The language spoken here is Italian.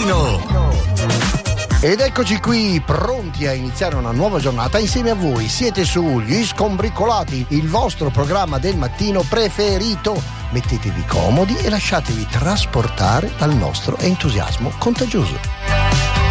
mattino. Ed eccoci qui, pronti a iniziare una nuova giornata insieme a voi. Siete su Gli Scombricolati, il vostro programma del mattino preferito. Mettetevi comodi e lasciatevi trasportare dal nostro entusiasmo contagioso.